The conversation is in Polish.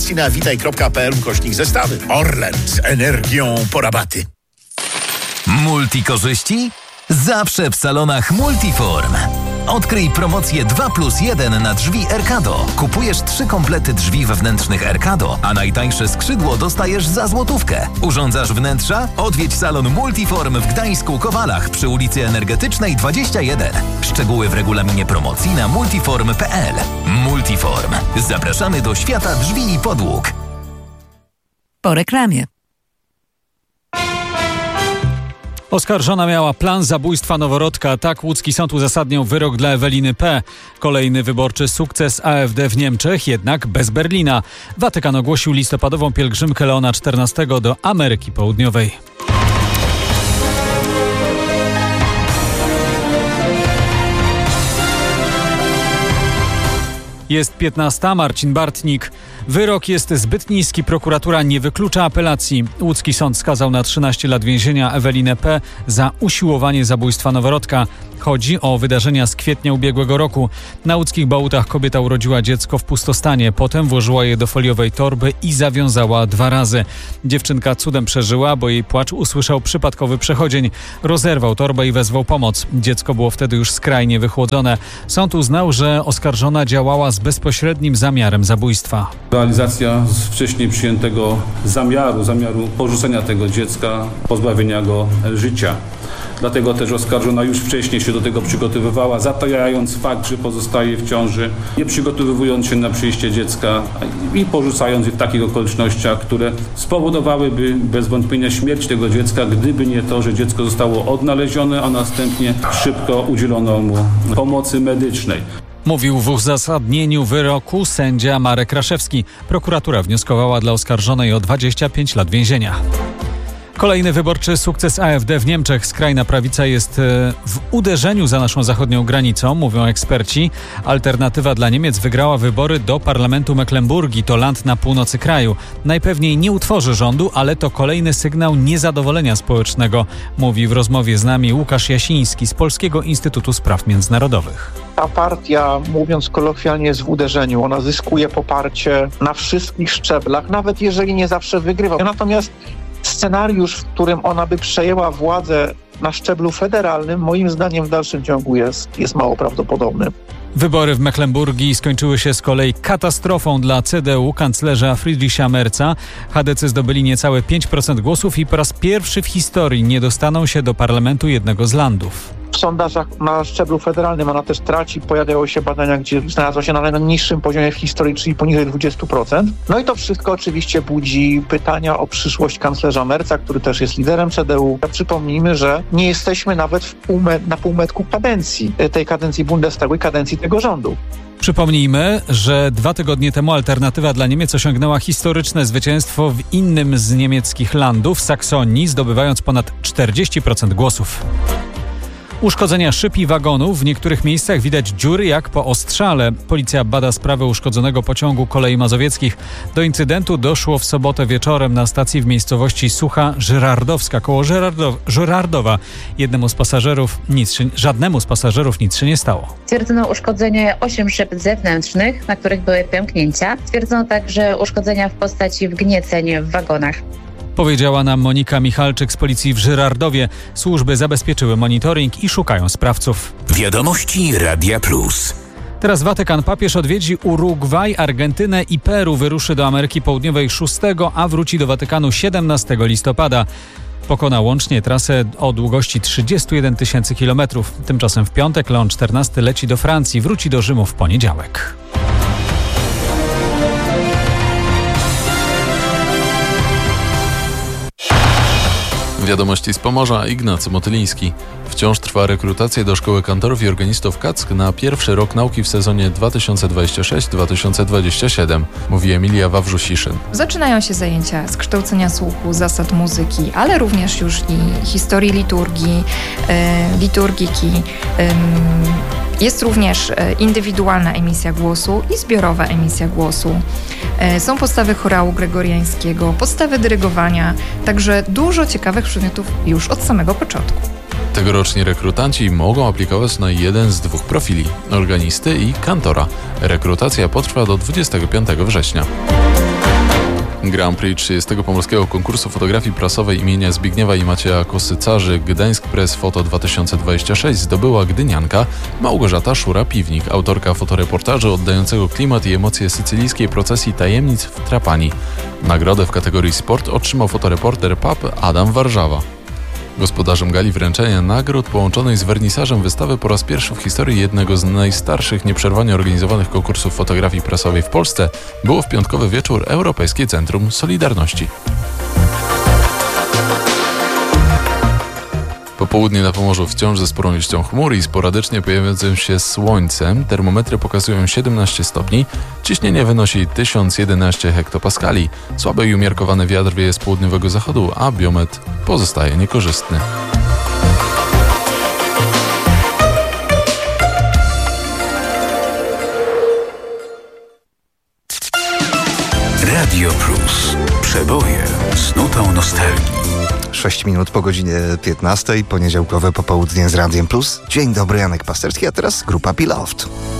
informacji na witaj.pl/zestawy. Orlen z energią po rabaty. Multikorzyści? Zawsze w salonach Multiform. Odkryj promocję 2+1 na drzwi Erkado. Kupujesz 3 komplety drzwi wewnętrznych Erkado, a najtańsze skrzydło dostajesz za złotówkę. Urządzasz wnętrza? Odwiedź salon Multiform w Gdańsku Kowalach przy ulicy Energetycznej 21. Szczegóły w regulaminie promocji na multiform.pl. Multiform. Zapraszamy do świata drzwi i podłóg. Po reklamie. Oskarżona miała plan zabójstwa noworodka. Tak łódzki sąd uzasadniał wyrok dla Eweliny P. Kolejny wyborczy sukces AfD w Niemczech, jednak bez Berlina. Watykan ogłosił listopadową pielgrzymkę Leona XIV do Ameryki Południowej. Jest 15. Marcin Bartnik. Wyrok jest zbyt niski. Prokuratura nie wyklucza apelacji. Łódzki sąd skazał na 13 lat więzienia Ewelinę P. za usiłowanie zabójstwa noworodka. Chodzi o wydarzenia z kwietnia ubiegłego roku. Na łódzkich Bałutach kobieta urodziła dziecko w pustostanie. Potem włożyła je do foliowej torby i zawiązała 2 razy. Dziewczynka cudem przeżyła, bo jej płacz usłyszał przypadkowy przechodzień. Rozerwał torbę i wezwał pomoc. Dziecko było wtedy już skrajnie wychłodzone. Sąd uznał, że oskarżona działała z bezpośrednim zamiarem zabójstwa. Realizacja z wcześniej przyjętego zamiaru porzucenia tego dziecka, pozbawienia go życia. Dlatego też oskarżona już wcześniej się do tego przygotowywała, zatajając fakt, że pozostaje w ciąży, nie przygotowując się na przyjście dziecka i porzucając je w takich okolicznościach, które spowodowałyby bez wątpienia śmierć tego dziecka, gdyby nie to, że dziecko zostało odnalezione, a następnie szybko udzielono mu pomocy medycznej. Mówił w uzasadnieniu wyroku sędzia Marek Raszewski. Prokuratura wnioskowała dla oskarżonej o 25 lat więzienia. Kolejny wyborczy sukces AfD w Niemczech. Skrajna prawica jest w uderzeniu za naszą zachodnią granicą, mówią eksperci. Alternatywa dla Niemiec wygrała wybory do parlamentu Mecklenburgii, to land na północy kraju. Najpewniej nie utworzy rządu, ale to kolejny sygnał niezadowolenia społecznego, mówi w rozmowie z nami Łukasz Jasiński z Polskiego Instytutu Spraw Międzynarodowych. Ta partia, mówiąc kolokwialnie, jest w uderzeniu. Ona zyskuje poparcie na wszystkich szczeblach, nawet jeżeli nie zawsze wygrywa. Natomiast scenariusz, w którym ona by przejęła władzę na szczeblu federalnym, moim zdaniem w dalszym ciągu jest mało prawdopodobny. Wybory w Mecklenburgii skończyły się z kolei katastrofą dla CDU kanclerza Friedricha Merza. HDC zdobyli niecałe 5% głosów i po raz pierwszy w historii nie dostaną się do parlamentu jednego z landów. W sondażach na szczeblu federalnym ona też traci. Pojawiały się badania, gdzie znalazła się na najniższym poziomie w historii, czyli poniżej 20%. No i to wszystko oczywiście budzi pytania o przyszłość kanclerza Merza, który też jest liderem CDU. Przypomnijmy, że nie jesteśmy nawet na półmetku kadencji, tej kadencji Bundestagu i kadencji tego rządu. Przypomnijmy, że 2 tygodnie temu Alternatywa dla Niemiec osiągnęła historyczne zwycięstwo w innym z niemieckich landów, Saksonii, zdobywając ponad 40% głosów. Uszkodzenia szyb i wagonów. W niektórych miejscach widać dziury jak po ostrzale. Policja bada sprawę uszkodzonego pociągu kolei mazowieckich. Do incydentu doszło w sobotę wieczorem na stacji w miejscowości Sucha Żyrardowska koło Żyrardowa. Żadnemu z pasażerów nic się nie stało. Stwierdzono uszkodzenie 8 szyb zewnętrznych, na których były pęknięcia. Stwierdzono także uszkodzenia w postaci wgnieceń w wagonach. Powiedziała nam Monika Michalczyk z policji w Żyrardowie. Służby zabezpieczyły monitoring i szukają sprawców. Wiadomości Radia Plus. Teraz Watykan. Papież odwiedzi Urugwaj, Argentynę i Peru. Wyruszy do Ameryki Południowej 6, a wróci do Watykanu 17 listopada. Pokona łącznie trasę o długości 31 000 kilometrów. Tymczasem w piątek Leon XIV leci do Francji, wróci do Rzymu w poniedziałek. Wiadomości z Pomorza, Ignacy Motyliński. Wciąż trwa rekrutacja do Szkoły Kantorów i Organistów KACK na pierwszy rok nauki w sezonie 2026-2027, mówi Emilia Wawrzusiszyn. Zaczynają się zajęcia z kształcenia słuchu, zasad muzyki, ale również już i historii liturgii, liturgiki. Jest również indywidualna emisja głosu i zbiorowa emisja głosu. Są podstawy chorału gregoriańskiego, podstawy dyrygowania, także dużo ciekawych przedmiotów już od samego początku. Tegoroczni rekrutanci mogą aplikować na jeden z 2 profili, organisty i kantora. Rekrutacja potrwa do 25 września. Grand Prix 30. Pomorskiego Konkursu Fotografii Prasowej imienia Zbigniewa i Macieja Kosycarzy Gdańsk Press Foto 2026 zdobyła gdynianka Małgorzata Szura-Piwnik, autorka fotoreportażu oddającego klimat i emocje sycylijskiej procesji tajemnic w Trapani. Nagrodę w kategorii sport otrzymał fotoreporter PAP Adam Warszawa. Gospodarzem gali wręczenia nagród połączonej z wernisażem wystawy po raz pierwszy w historii jednego z najstarszych nieprzerwanie organizowanych konkursów fotografii prasowej w Polsce było w piątkowy wieczór Europejskie Centrum Solidarności. Popołudnie na Pomorzu wciąż ze sporą liczbą chmur i sporadycznie pojawiającym się słońcem. Termometry pokazują 17 stopni, ciśnienie wynosi 1011 hektopaskali. Słaby i umiarkowany wiatr wieje z południowego zachodu, a biometr pozostaje niekorzystny. Radio Plus. Przeboje z nutą nostalgii. 6 minut po godzinie 15, poniedziałkowe popołudnie z Radiem Plus. Dzień dobry, Janek Pasterski, a teraz grupa Beloved.